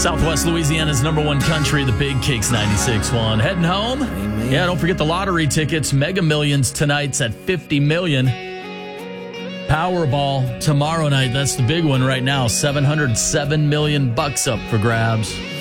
Southwest Louisiana's number one country, the Big Cakes 96.1. Heading home? Amen. Yeah, don't forget the lottery tickets. Mega Millions tonight's at $50 million. Powerball tomorrow night. That's the big one right now. $707 million up for grabs.